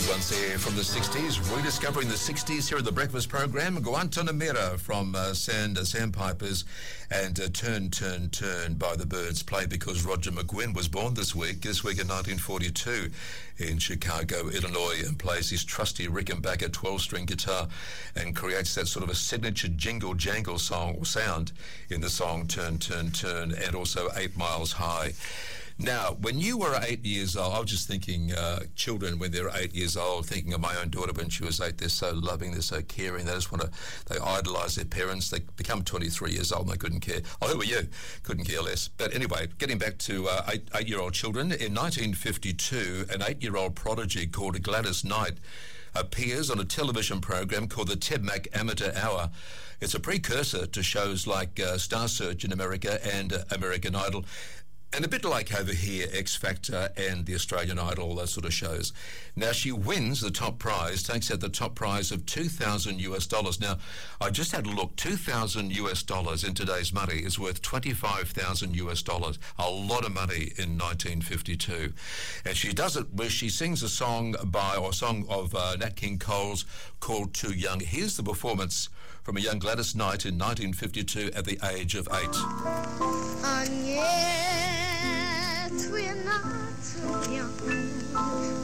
big ones here from the 60s. Rediscovering the 60s here at the breakfast program. Guantanamera from Sandpipers and Turn, Turn, Turn by the Byrds, played because Roger McGuinn was born this week in 1942 in Chicago, Illinois, and plays his trusty Rickenbacker 12-string guitar and creates that sort of a signature jingle jangle song or sound in the song Turn, Turn, Turn, and also 8 Miles High. Now, when you were 8 years old, I was just thinking, children, when they're 8 years old, thinking of my own daughter when she was 8, they're so loving, they're so caring, they just want to, they idolise their parents. They become 23 years old and they couldn't care. Oh, who were you? Couldn't care less. But anyway, getting back to eight-year-old children, in 1952, an 8-year-old prodigy called Gladys Knight appears on a television program called the Ted Mack Amateur Hour. It's a precursor to shows like Star Search in America and American Idol. And a bit like over here, X Factor and the Australian Idol, those sort of shows. Now, she wins the top prize, takes out the top prize of $2,000. Now, I just had a look. $2,000 in today's money is worth $25,000. A lot of money in 1952. And she does it where she sings a song of Nat King Cole's called Too Young. Here's the performance from a young Gladys Knight in 1952 at the age of 8. And yet we're not too young.